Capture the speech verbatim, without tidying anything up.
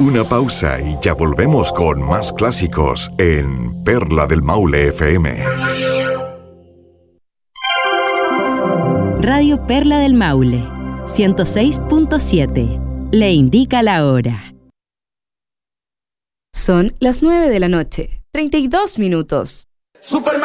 Una pausa y ya volvemos con más clásicos en Perla del Maule F M. Radio Perla del Maule, ciento seis punto siete. Le indica la hora. Son las nueve de la noche, treinta y dos minutos. Superman.